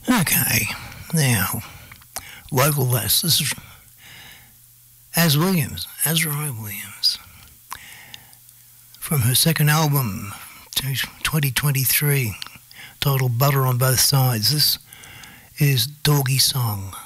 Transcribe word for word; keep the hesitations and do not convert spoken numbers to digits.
Okay, now, local list. This is Az Williams, Azariah Williams, from her second album, twenty twenty-three, titled Butter on Both Sides. This is Doggy Song.